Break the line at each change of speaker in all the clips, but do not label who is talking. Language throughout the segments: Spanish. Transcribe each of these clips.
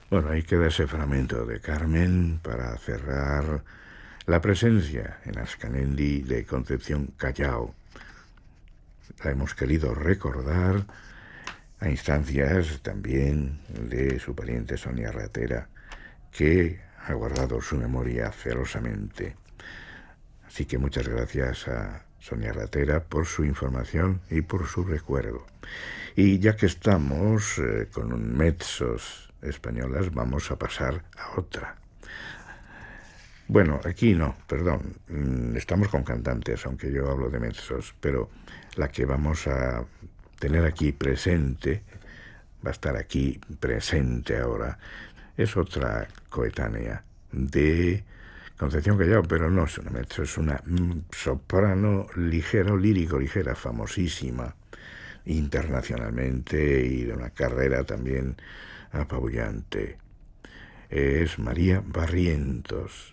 Bueno, ahí queda ese fragmento de Carmen para cerrar la presencia en Azcanendi de Concepción Callao. La hemos querido recordar a instancias también de su pariente Sonia Ratera, que ha guardado su memoria celosamente. Así que muchas gracias a Sonia Ratera por su información y por su recuerdo. Y ya que estamos con mezzos españolas, vamos a pasar a otra. Bueno, aquí no, perdón. Estamos con cantantes, aunque yo hablo de mezzos, pero la que vamos a tener aquí presente, va a estar aquí presente ahora, es otra coetánea de Concepción Callao, pero no es una mezzo, es una soprano ligera, lírico ligera, famosísima internacionalmente y de una carrera también apabullante. Es María Barrientos,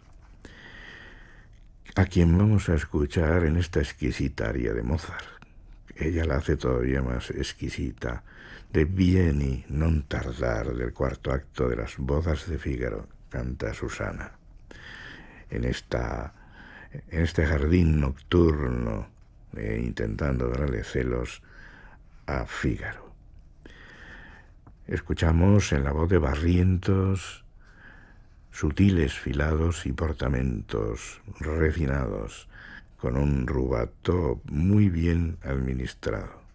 a quien vamos a escuchar en esta exquisita aria de Mozart. Ella la hace todavía más exquisita, de Vieni non tardar, del cuarto acto de las bodas de Fígaro, canta Susana. En este jardín nocturno, intentando darle celos a Fígaro. Escuchamos en la voz de Barrientos sutiles filados y portamentos refinados, con un rubato muy bien administrado.